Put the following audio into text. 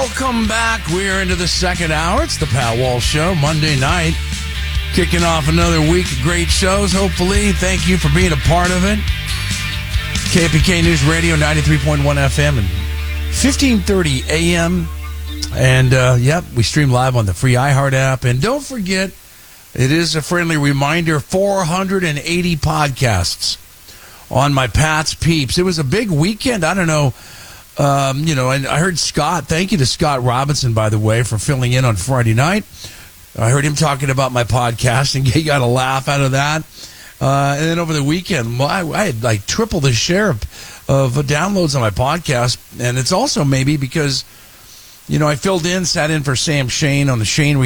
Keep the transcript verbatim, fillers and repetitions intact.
Welcome back. We're into the second hour. It's the Pat Walsh Show, Monday night. Kicking off another week of great shows, hopefully. Thank you for being a part of it. K P K News Radio, ninety-three point one F M and fifteen thirty A M. And, uh, yep, we stream live on the free iHeart app. And don't forget, it is a friendly reminder, four hundred eighty podcasts on my Pat's Peeps. It was a big weekend. I don't know. Um, you know, and I heard Scott, thank you to Scott Robinson, by the way, for filling in on Friday night. I heard him talking about my podcast, and he got a laugh out of that. Uh, and then over the weekend, I, I had like triple the share of, of downloads on my podcast. And it's also maybe because, you know, I filled in, sat in for Sam Shane on the Shane